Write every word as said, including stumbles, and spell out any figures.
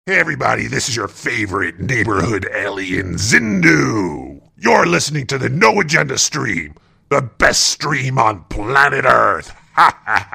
Hey everybody, this is your favorite neighborhood alien, Zindu. You're listening to the No Agenda stream, the best stream on planet Earth. Ha ha ha.